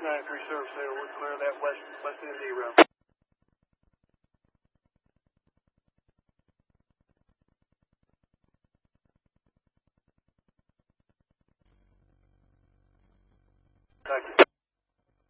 693 service there. We're clear of that west ND route.